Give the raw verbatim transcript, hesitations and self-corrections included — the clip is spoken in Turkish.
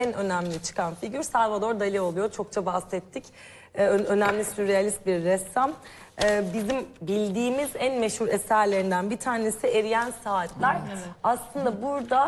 en önemli çıkan figür Salvador Dali oluyor. Çokça bahsettik. Ee, önemli sürrealist bir ressam. Ee, bizim bildiğimiz en meşhur eserlerinden bir tanesi Eriyen Saatler. Evet. Aslında burada